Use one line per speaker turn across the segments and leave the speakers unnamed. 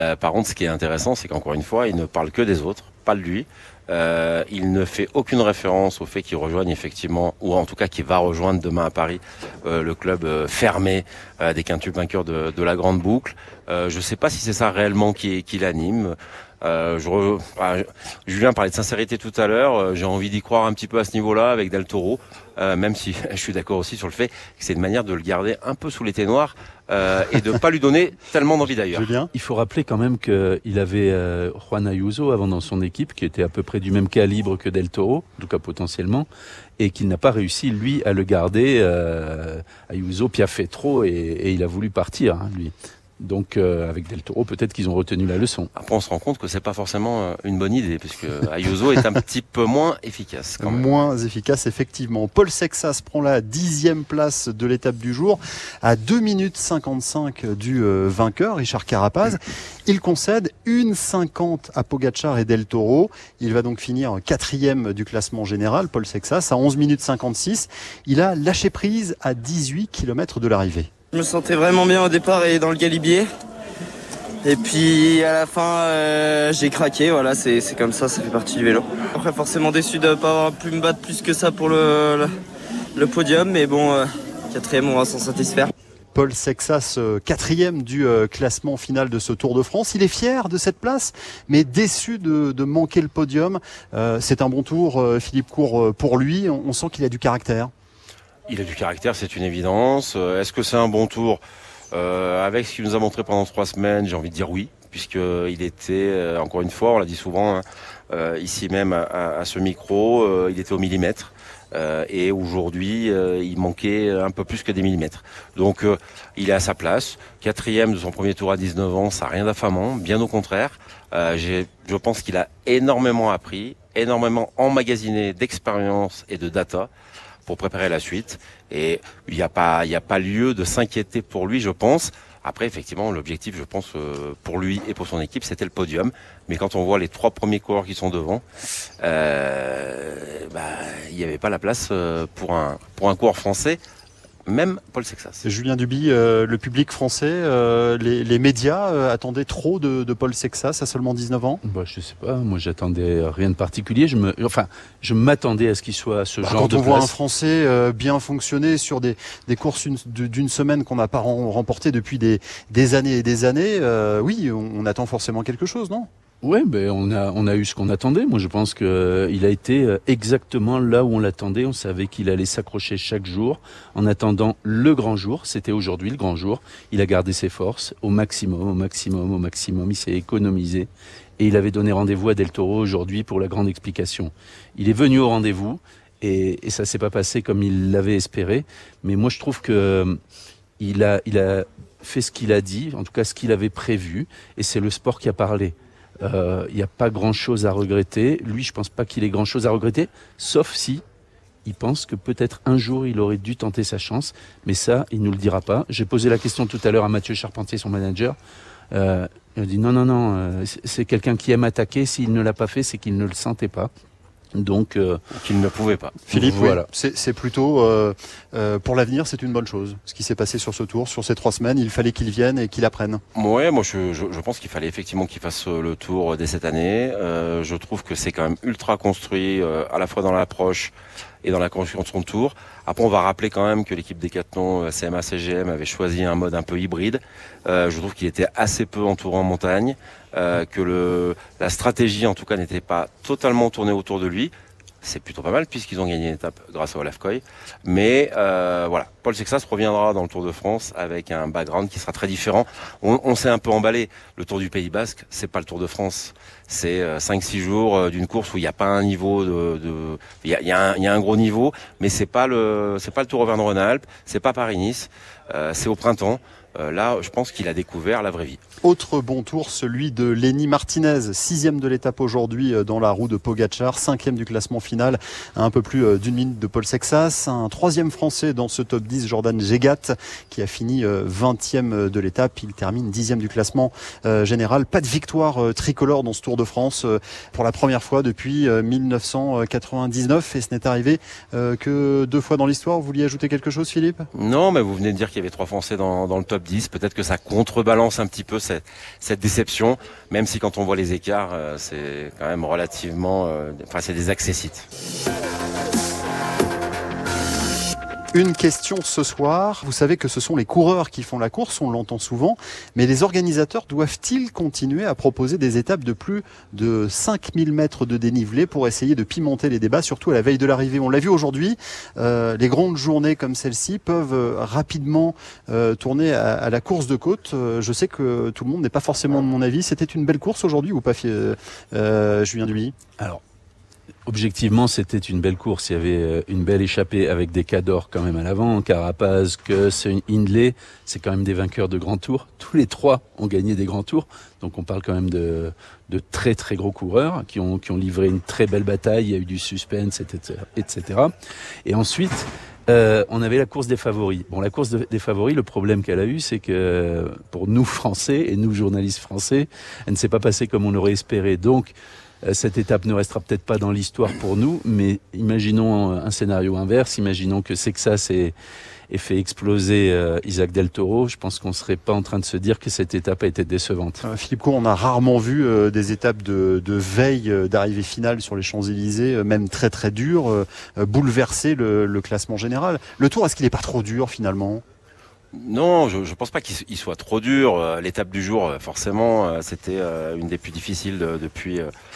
Par contre, ce qui est intéressant, c'est qu'encore une fois, il ne parle que des autres, pas de lui. Il ne fait aucune référence au fait qu'il rejoigne effectivement, ou en tout cas qu'il va rejoindre demain à Paris, le club fermé des quintuples vainqueurs de la Grande Boucle. Je ne sais pas si c'est ça réellement qui l'anime. Julien parlait de sincérité tout à l'heure. J'ai envie d'y croire un petit peu à ce niveau-là avec Del Toro, même si je suis d'accord aussi sur le fait que c'est une manière de le garder un peu sous les ténoirs et de pas lui donner tellement d'envie d'ailleurs.
Julien ?
Il faut rappeler quand même qu'il avait Juan Ayuso avant dans son équipe, qui était à peu près du même calibre que Del Toro, en tout cas potentiellement, et qu'il n'a pas réussi, lui, à le garder. Ayuso piaffait trop et il a voulu partir, hein, lui. Donc avec Del Toro, peut-être qu'ils ont retenu la leçon.
Après, on se rend compte que c'est pas forcément une bonne idée, puisque Ayuso est un petit peu moins efficace. Quand même.
Moins efficace, effectivement. Paul Sexas prend la 10e place de l'étape du jour, à 2 minutes 55 du vainqueur, Richard Carapaz. Il concède 1,50 à Pogačar et Del Toro. Il va donc finir 4e du classement général, Paul Sexas, à 11 minutes 56. Il a lâché prise à 18 km de l'arrivée.
Je me sentais vraiment bien au départ et dans le galibier. Et puis à la fin, j'ai craqué. Voilà, c'est comme ça fait partie du vélo. Après, forcément déçu de ne pas avoir pu me battre plus que ça pour le podium. Mais bon, 4e, on va s'en satisfaire.
Paul Sexas, 4e du classement final de ce Tour de France. Il est fier de cette place, mais déçu de manquer le podium. C'est un bon tour, Philippe Court, pour lui. On sent qu'il a du caractère.
Il a du caractère, c'est une évidence. Est-ce que c'est un bon tour ? Avec ce qu'il nous a montré pendant 3 semaines, j'ai envie de dire oui, puisqu'il était, encore une fois, on l'a dit souvent, ici même à ce micro, il était au millimètre. Et aujourd'hui, il manquait un peu plus que des millimètres. Donc, il est à sa place. 4e de son premier tour à 19 ans, ça n'a rien d'affamant, bien au contraire. Je pense qu'il a énormément appris, énormément emmagasiné d'expérience et de data pour préparer la suite. Et il n'y a pas lieu de s'inquiéter pour lui, je pense. Après, effectivement, l'objectif, je pense, pour lui et pour son équipe, c'était le podium. Mais quand on voit les 3 premiers coureurs qui sont devant, il n'y avait pas la place pour un coureur français, même Paul Sexas.
Julien Duby, le public français, les médias attendaient trop de Paul Sexas à seulement 19 ans ?
Je sais pas, moi j'attendais rien de particulier. Je m'attendais à ce qu'il soit à ce genre de place.
Quand on voit un Français bien fonctionner sur des courses d'une semaine qu'on n'a pas remporté depuis des années et des années, oui, on attend forcément quelque chose, non ?
Ouais, on a eu ce qu'on attendait. Moi, je pense que il a été exactement là où on l'attendait. On savait qu'il allait s'accrocher chaque jour en attendant le grand jour. C'était aujourd'hui le grand jour. Il a gardé ses forces au maximum. Il s'est économisé et il avait donné rendez-vous à Del Toro aujourd'hui pour la grande explication. Il est venu au rendez-vous et ça s'est pas passé comme il l'avait espéré. Mais moi, je trouve que il a fait ce qu'il a dit, en tout cas ce qu'il avait prévu, et c'est le sport qui a parlé. Il n'y a pas grand-chose à regretter. Lui, je pense pas qu'il ait grand-chose à regretter, sauf si il pense que peut-être un jour il aurait dû tenter sa chance, mais ça, il nous le dira pas. J'ai posé la question tout à l'heure à Mathieu Charpentier, son manager. Il a dit non, c'est quelqu'un qui aime attaquer. S'il ne l'a pas fait, c'est qu'il ne le sentait pas. Donc,
qu'il ne pouvait pas.
Philippe,
voilà.
Oui, c'est plutôt pour l'avenir, c'est une bonne chose. Ce qui s'est passé sur ce tour, sur ces 3 semaines, il fallait qu'il vienne et qu'il apprenne.
Ouais, moi je pense qu'il fallait effectivement qu'il fasse le tour dès cette année. Je trouve que c'est quand même ultra construit, à la fois dans l'approche et dans la construction de son tour. Après, on va rappeler quand même que l'équipe Decathlon CMA CGM avait choisi un mode un peu hybride. Je trouve qu'il était assez peu entouré en montagne, que la stratégie en tout cas n'était pas totalement tournée autour de lui. C'est plutôt pas mal puisqu'ils ont gagné une étape grâce à Olaf Koy. Mais voilà, Paul Sexas reviendra dans le Tour de France avec un background qui sera très différent. On s'est un peu emballé. Le Tour du Pays Basque, c'est pas le Tour de France. C'est 5-6 jours d'une course où il n'y a pas un niveau il y a un gros niveau, mais c'est pas le Tour Auvergne-Rhône-Alpes, c'est pas Paris-Nice, c'est au printemps. Là, je pense qu'il a découvert la vraie vie.
Autre bon tour, celui de Lenny Martinez, 6e de l'étape aujourd'hui dans la roue de Pogačar, 5e du classement final, à un peu plus d'une minute de Paul Sexas. Un 3e français dans ce top 10, Jordan Gégat, qui a fini 20e de l'étape. Il termine 10e du classement général. Pas de victoire tricolore dans ce Tour de France pour la première fois depuis 1999, et ce n'est arrivé que 2 fois dans l'histoire. Vous vouliez ajouter quelque chose, Philippe ?
Non, mais vous venez de dire qu'il y avait 3 Français dans le top top 10. Peut-être que ça contrebalance un petit peu cette déception, même si quand on voit les écarts, c'est quand même relativement... c'est des accessites.
Une question ce soir. Vous savez que ce sont les coureurs qui font la course, on l'entend souvent, mais les organisateurs doivent-ils continuer à proposer des étapes de plus de 5000 mètres de dénivelé pour essayer de pimenter les débats, surtout à la veille de l'arrivée? On l'a vu aujourd'hui, les grandes journées comme celle-ci peuvent rapidement tourner à la course de côte. Je sais que tout le monde n'est pas forcément de mon avis. C'était une belle course aujourd'hui ou pas, Julien Duby?
Alors, objectivement, c'était une belle course. Il y avait une belle échappée avec des cadors quand même à l'avant. Carapaz, Kuss, Hindley, c'est quand même des vainqueurs de grands tours. Tous les trois ont gagné des grands tours. Donc on parle quand même de très très gros coureurs qui ont livré une très belle bataille. Il y a eu du suspense, etc. Et ensuite, on avait la course des favoris. Bon, la course des favoris, le problème qu'elle a eu, c'est que pour nous Français et nous journalistes français, elle ne s'est pas passée comme on l'aurait espéré. Donc cette étape ne restera peut-être pas dans l'histoire pour nous, mais imaginons un scénario inverse, imaginons que Sexas ait fait exploser Isaac Del Toro. Je pense qu'on ne serait pas en train de se dire que cette étape a été décevante.
Philippe Court, on a rarement vu des étapes de veille d'arrivée finale sur les Champs-Élysées, même très très dures, bouleverser le classement général. Le Tour, est-ce qu'il n'est pas trop dur finalement ?
Non, je pense pas qu'il soit trop dur. L'étape du jour, forcément, c'était une des plus difficiles depuis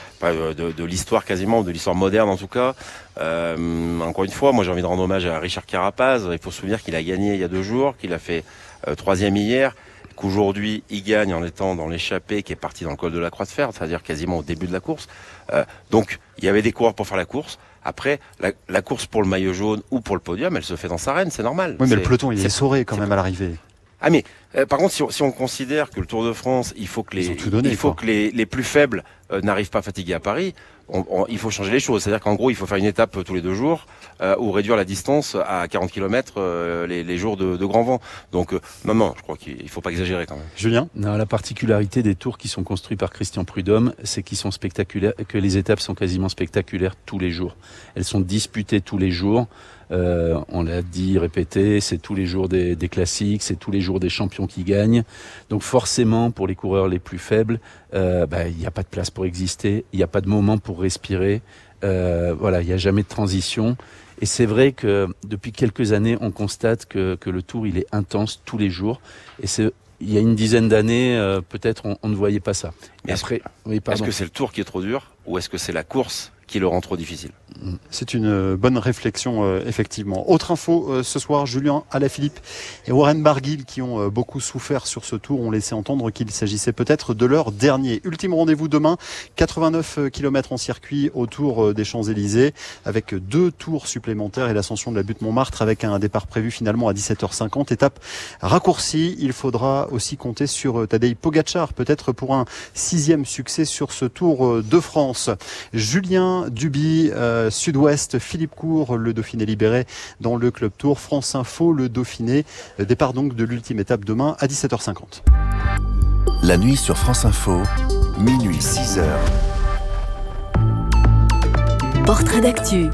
de l'histoire quasiment, de l'histoire moderne en tout cas. Encore une fois, moi j'ai envie de rendre hommage à Richard Carapaz. Il faut se souvenir qu'il a gagné il y a 2 jours, qu'il a fait 3e hier, qu'aujourd'hui il gagne en étant dans l'échappée qui est parti dans le col de la Croix de Fer, c'est-à-dire quasiment au début de la course. Donc il y avait des coureurs pour faire la course. Après, la course pour le maillot jaune ou pour le podium, elle se fait dans sa reine, c'est normal.
Oui, mais le peloton, il est essoré quand même à l'arrivée.
Ah mais par contre, si on considère que le Tour de France, il faut que les plus faibles n'arrivent pas fatigués à Paris, il faut changer les choses. C'est-à-dire qu'en gros, il faut faire une étape tous les 2 jours ou réduire la distance à 40 km les jours de grand vent. Donc non, je crois qu'il faut pas exagérer quand même.
Julien ?
Non, la particularité des tours qui sont construits par Christian Prudhomme, c'est qu'ils sont spectaculaires, que les étapes sont quasiment spectaculaires tous les jours. Elles sont disputées tous les jours. On l'a dit, répété, c'est tous les jours des classiques, c'est tous les jours des champions qui gagnent. Donc forcément, pour les coureurs les plus faibles, il n'y a pas de place pour exister, il n'y a pas de moment pour respirer. Il n'y a jamais de transition. Et c'est vrai que depuis quelques années, on constate que le Tour, il est intense tous les jours. Et il y a une dizaine d'années, peut-être, on ne voyait pas ça.
Mais est-ce que c'est le Tour qui est trop dur ou est-ce que c'est la course qui le rend trop difficile?
C'est une bonne réflexion, effectivement. Autre info ce soir, Julien Alaphilippe et Warren Barguil, qui ont beaucoup souffert sur ce tour, ont laissé entendre qu'il s'agissait peut-être de leur dernier. Ultime rendez-vous demain, 89 km en circuit autour des Champs-Élysées, avec 2 tours supplémentaires et l'ascension de la butte Montmartre, avec un départ prévu finalement à 17h50. Étape raccourcie. Il faudra aussi compter sur Tadej Pogačar, peut-être pour un 6e succès sur ce Tour de France. Julien Duby, Sud-Ouest, Philippe Court, le Dauphiné libéré dans le Club Tour. France Info, le Dauphiné. Départ donc de l'ultime étape demain à 17h50.
La nuit sur France Info, minuit 6h.
Portrait d'actu.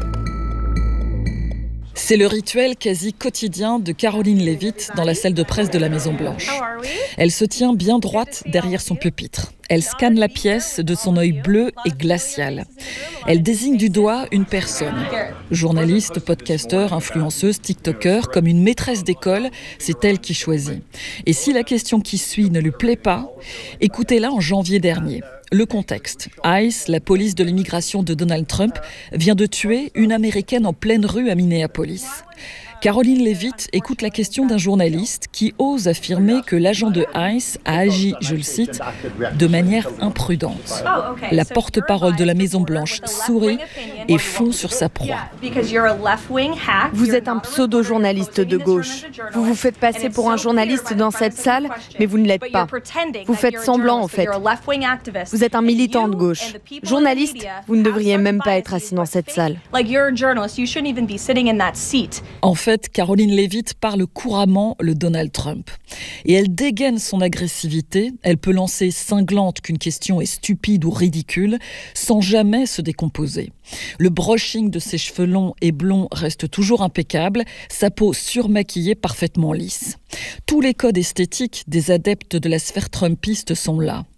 C'est le rituel quasi quotidien de Caroline Leavitt dans la salle de presse de la Maison-Blanche. Elle se tient bien droite derrière son pupitre. Elle scanne la pièce de son œil bleu et glacial. Elle désigne du doigt une personne. Journaliste, podcasteur, influenceuse, tiktoker, comme une maîtresse d'école, c'est elle qui choisit. Et si la question qui suit ne lui plaît pas, écoutez-la en janvier dernier. Le contexte. ICE, la police de l'immigration de Donald Trump, vient de tuer une Américaine en pleine rue à Minneapolis. Caroline Leavitt écoute la question d'un journaliste qui ose affirmer que l'agent de ICE a agi, je le cite, de manière imprudente. La porte-parole de la Maison-Blanche sourit et fond sur sa proie.
Vous êtes un pseudo-journaliste de gauche. Vous vous faites passer pour un journaliste dans cette salle, mais vous ne l'êtes pas. Vous faites semblant, en fait. Vous êtes un militant de gauche. Journaliste, vous ne devriez même pas être assis dans cette salle.
En fait, fait, Caroline Leavitt parle couramment le Donald Trump. Et elle dégaine son agressivité, elle peut lancer cinglante qu'une question est stupide ou ridicule, sans jamais se décomposer. Le brushing de ses cheveux longs et blonds reste toujours impeccable, sa peau surmaquillée parfaitement lisse. Tous les codes esthétiques des adeptes de la sphère trumpiste sont là.